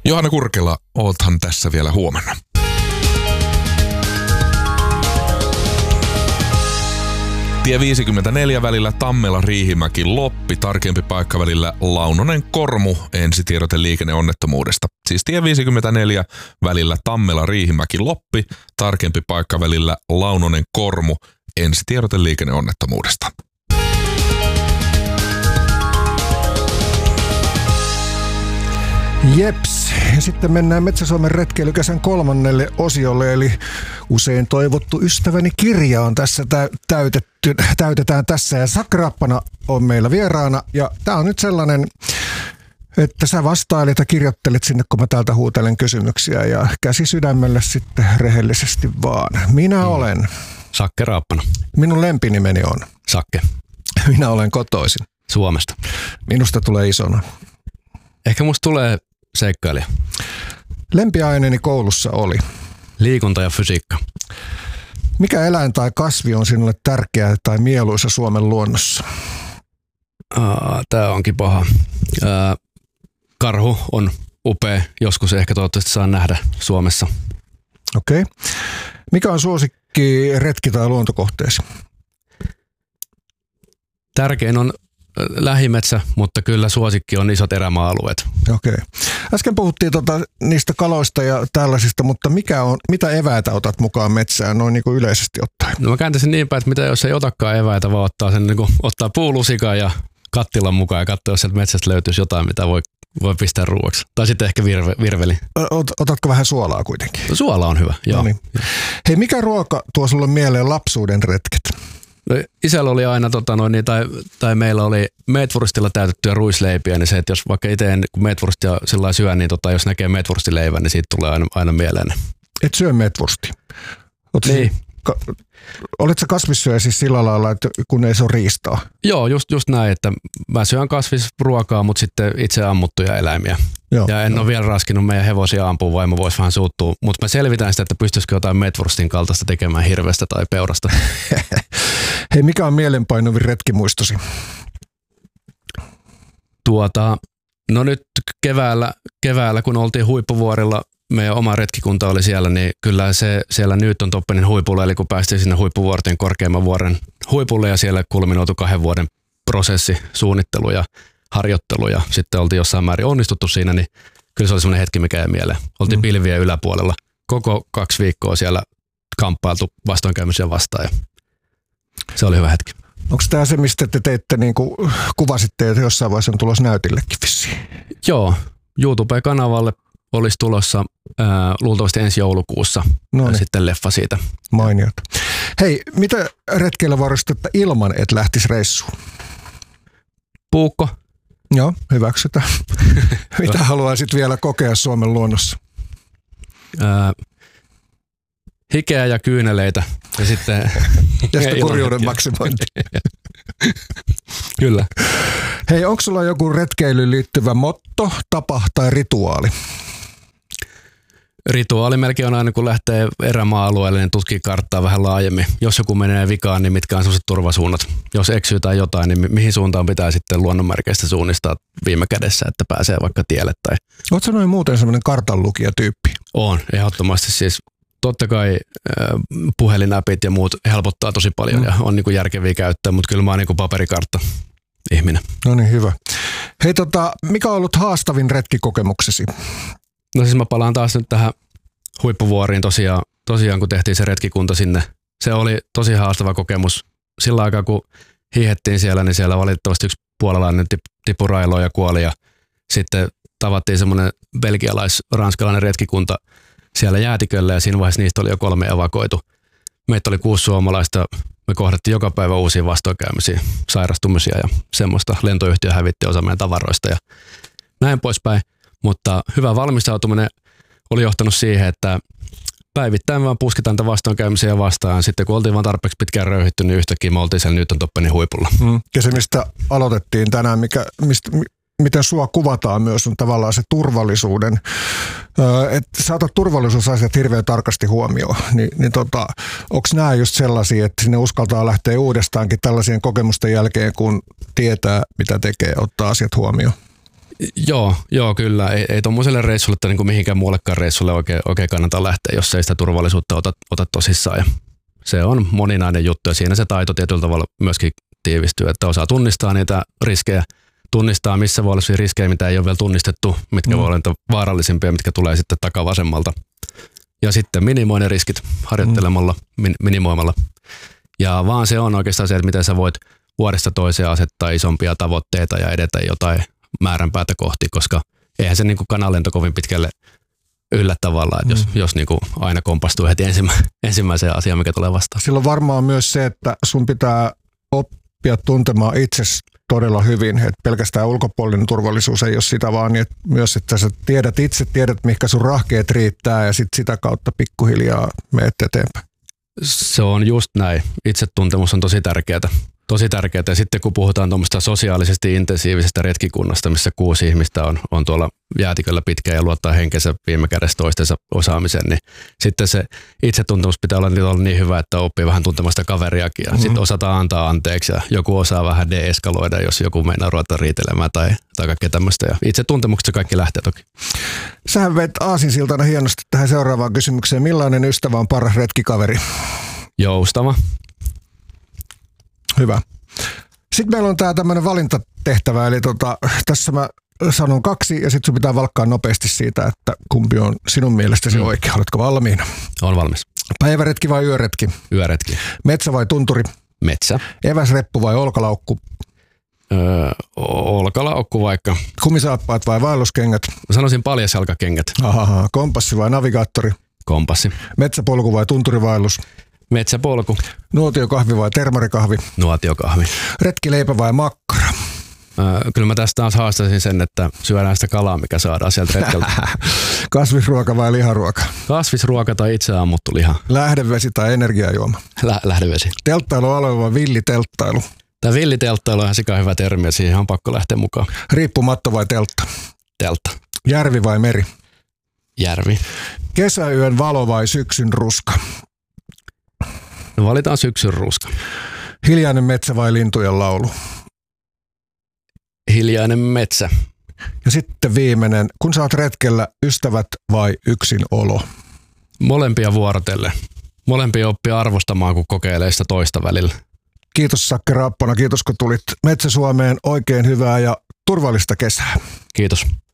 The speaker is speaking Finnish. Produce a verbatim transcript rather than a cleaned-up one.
Johanna Kurkela, oothan tässä vielä huomenna. Tie viisikymmentäneljä välillä Tammela-Riihimäki-Loppi, tarkempi paikka välillä Launonen-Kormu, ensitiedote liikenneonnettomuudesta. Siis tie viisikymmentäneljä välillä Tammela-Riihimäki-Loppi, tarkempi paikka välillä Launonen-Kormu, ensitiedote liikenneonnettomuudesta. Jeps. Ja sitten mennään Metsä-Suomen retkeilykesän kolmannelle osiolle, eli usein toivottu ystäväni kirja on tässä täytetty, täytetään tässä. Ja Sakke Rappana on meillä vieraana, ja tämä on nyt sellainen, että sä vastailit ja kirjoittelit sinne, kun mä täältä huutelen kysymyksiä, ja käsi sydämelle sitten rehellisesti vaan. Minä mm. olen... Sakke Rappana. Minun lempinimeni on... Sakke. Minä olen kotoisin. Suomesta. Minusta tulee isona. Ehkä musta tulee seikkailija. Lempiaineeni koulussa oli? Liikunta ja fysiikka. Mikä eläin tai kasvi on sinulle tärkeä tai mieluisa Suomen luonnossa? Aa, tää onkin paha. Ää, karhu on upea. Joskus ehkä toivottavasti saa nähdä Suomessa. Okei. Okay. Mikä on suosikki retki- tai luontokohteesi? Tärkein on lähimetsä, mutta kyllä suosikki on isot erämaa-alueet. Okei. Okay. Äsken puhuttiin tota, niistä kaloista ja tällaisista, mutta mikä on, mitä eväitä otat mukaan metsään noin niin kuin yleisesti ottaen? No mä kääntäisin niin päin, että mitä jos ei otakaan eväitä, vaan ottaa, sen, niin kuin, ottaa puulusikan ja kattilan mukaan ja katsoo, jos sieltä metsästä löytyisi jotain, mitä voi, voi pistää ruuaksi. Tai sitten ehkä virve, virveli. Ot, otatko vähän suolaa kuitenkin? No, suola on hyvä, joo. No niin. Hei, mikä ruoka tuo sulle mieleen lapsuuden retket? No, isällä oli aina, tota, noin, tai, tai meillä oli meetwurstilla täytettyjä ruisleipiä, niin se, että jos vaikka itse en meetwurstia sillä syö, niin tota, jos näkee meetwurstileivän, niin siitä tulee aina, aina mieleen. Et syö meetwurstia? Niin. Ka- Oletko kasvissyöjä siis sillä lailla, että kun ei se ole riistaa? Joo, just, just näin, että mä syön kasvisruokaa, mutta sitten itse ammuttuja eläimiä. Joo, ja en joo. ole vielä raskinut meidän hevosia ampua, vaimo voisi vähän suuttua. Mutta mä selvitän sitä, että pystyisikö jotain meetwurstin kaltaista tekemään hirvestä tai peurasta. Hei, mikä on mielenpainovin retkimuistosi? Tuota, no nyt keväällä, keväällä, kun oltiin Huippuvuorilla, meidän oma retkikunta oli siellä, niin kyllä se siellä Newton-Toppenin huipulla, eli kun päästiin sinne Huippuvuorten korkeimman vuoren huipulle ja siellä kulminoitu kahden vuoden prosessi, suunnittelu ja harjoittelu ja sitten oltiin jossain määrin onnistuttu siinä, niin kyllä se oli semmoinen hetki, mikä jäi mieleen. Oltiin mm. pilvien yläpuolella koko kaksi viikkoa siellä kamppailtu vastoinkäymisiä vastaan ja se oli hyvä hetki. Onko tämä se, mistä te teitte, niin kuin kuvasitte, että jossain vaiheessa on tulossa näytillekin vissiin? Joo, YouTube-kanavalle olisi tulossa ää, luultavasti ensi joulukuussa ja sitten leffa siitä. Mainiota. Hei, mitä retkeillä varustetta ilman, et lähtisi reissuun? Puukko. Joo, hyväksytään. Mitä haluaisit vielä kokea Suomen luonnossa? Ää, hikeä ja kyyneleitä. Ja sitten, ja sitten kurjuuden maksimointi. Kyllä. Hei, onko sulla joku retkeilyyn liittyvä motto, tapa tai rituaali? Rituaali melkein on aina, kun lähtee erämaa-alueelle, niin tutkii karttaa vähän laajemmin. Jos joku menee vikaan, niin mitkä on sellaiset turvasuunnat? Jos eksyy tai jotain, niin mihin suuntaan pitää sitten luonnonmerkeistä suunnistaa viime kädessä, että pääsee vaikka tielle? Tai... Oletko noin muuten semmoinen kartanlukija-tyyppi? On, ehdottomasti siis. Totta kai äh, puhelinäpit ja muut helpottaa tosi paljon mm. ja on niin kuin järkeviä käyttää, mutta kyllä mä oon niin kuin paperikartta ihminen. No niin, hyvä. Hei, tota, mikä on ollut haastavin retkikokemuksesi? No siis mä palaan taas nyt tähän Huippuvuoriin tosiaan, tosiaan kun tehtiin se retkikunta sinne. Se oli tosi haastava kokemus. Sillä aikaa kun hiihettiin siellä, niin siellä valitettavasti yksi puolalainen tipui railoon ja kuoli ja sitten tavattiin semmoinen belgialais-ranskalainen retkikunta siellä jäätiköllä ja siinä vaiheessa niistä oli jo kolme evakoitu. Meitä oli kuusi suomalaista, me kohdattiin joka päivä uusia vastoinkäymisiä, sairastumisia ja semmoista. Lentoyhtiö hävitti osa meidän tavaroista ja näin poispäin. Mutta hyvä valmistautuminen oli johtanut siihen, että päivittäin vaan puskitaan tätä vastoinkäymisiä vastaan. Sitten kun oltiin vaan tarpeeksi pitkään röyhitty, niin yhtäkkiä me oltiin siellä Newton-Toppenin huipulla. Mm. Ja se, mistä aloitettiin tänään, mikä, mistä, miten sua kuvataan myös, on tavallaan se turvallisuuden, että sä otat turvallisuusasiat hirveän tarkasti huomioon, niin, niin tota, onko nämä just sellaisia, että sinne uskaltaa lähteä uudestaankin tällaisien kokemusten jälkeen, kun tietää, mitä tekee, ottaa asiat huomioon? Joo, joo kyllä. Ei, ei tuommoiselle reissulle tai niin kuin mihinkään muullekaan reissulle oikein, oikein kannata lähteä, jos ei sitä turvallisuutta ota, ota tosissaan. Ja se on moninainen juttu ja siinä se taito tietyllä tavalla myöskin tiivistyy, että osaa tunnistaa niitä riskejä, tunnistaa missä voi olla riskejä, mitä ei ole vielä tunnistettu, mitkä mm. voi olla vaarallisimpia, mitkä tulee sitten takavasemmalta. Ja sitten minimoi ne riskit harjoittelemalla, mm. minimoimalla. Ja vaan se on oikeastaan se, että miten sä voit vuodesta toiseen asettaa isompia tavoitteita ja edetä jotain määränpäätä kohti, koska eihän se niin kuin kanalento kovin pitkälle yllä tavallaan, että jos, mm. jos niin kuin aina kompastuu heti ensimmä, ensimmäiseen asiaan, mikä tulee vastaan. Silloin varmaan myös se, että sun pitää oppia tuntemaan itsesi todella hyvin, että pelkästään ulkopuolinen turvallisuus ei ole sitä, vaan niin, että myös, että sä tiedät itse, tiedät mihinkä sun rahkeet riittää ja sit sitä kautta pikkuhiljaa menet eteenpäin. Se on just näin. Itsetuntemus on tosi tärkeää. Tosi tärkeää. Ja sitten kun puhutaan tuommoista sosiaalisesti intensiivisestä retkikunnasta, missä kuusi ihmistä on, on tuolla jäätiköllä pitkään ja luottaa henkensä viime kädessä toistensa osaamiseen, niin sitten se itsetuntemus pitää olla niin hyvä, että oppii vähän tuntemaan sitä kaveriakin ja mm-hmm. sitten osataan antaa anteeksi ja joku osaa vähän de-eskaloida, jos joku meinaa ruveta riitelemään tai, tai kaikkea tämmöistä. Ja itsetuntemuksesta kaikki lähtee toki. Sähän veit aasinsiltana hienosti tähän seuraavaan kysymykseen. Millainen ystävä on paras retkikaveri? Joustava. Hyvä. Sitten meillä on tämä tämmöinen valintatehtävä, eli tota, tässä mä sanon kaksi ja sitten sun pitää valkkaa nopeasti siitä, että kumpi on sinun mielestäsi mm. oikea. Oletko valmiina? Olen valmis. Päiväretki vai yöretki? Yöretki. Metsä vai tunturi? Metsä. Eväsreppu vai olkalaukku? Öö, olkalaukku vaikka. Kumisaappaat vai vaelluskengät? Mä sanoisin paljasjalkakengät. Ahaha. Kompassi vai navigaattori? Kompassi. Metsäpolku vai tunturivaellus? Metsäpolku. Nuotiokahvi vai termarikahvi? Nuotiokahvi. Retkileipä vai makkara? Öö, kyllä mä tästä taas haastaisin sen, että syödään sitä kalaa, mikä saadaan sieltä retkeltä. Kasvisruoka vai liharuoka? Kasvisruoka tai itse ammuttu liha. Lähdevesi tai energiajuoma? Lä- lähdevesi. Telttailualue vai villitelttailu? Tämä villitelttailu on ihan sika hyvä termi ja siihen on pakko lähteä mukaan. Riippumatto vai teltta? Teltta. Järvi vai meri? Järvi. Kesäyön valo vai syksyn ruska? No valitaan syksyn ruska. Hiljainen metsä vai lintujen laulu? Hiljainen metsä. Ja sitten viimeinen, kun sä oot retkellä, ystävät vai yksin olo? Molempia vuorotelle. Molempia oppii arvostamaan, kun kokeilee sitä toista välillä. Kiitos Sakke Rappana, kiitos kun tulit Metsä-Suomeen. Oikein hyvää ja turvallista kesää. Kiitos.